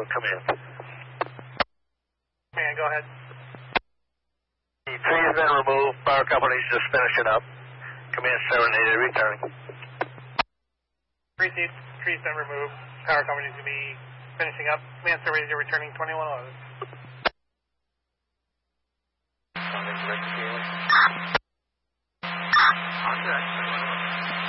Central, come in. Man, go ahead. The tree's been removed. Power company's just finishing up. Come in, 780, returning. Tree's been removed. Power company's going to be finishing up. Man, 780, returning 2111.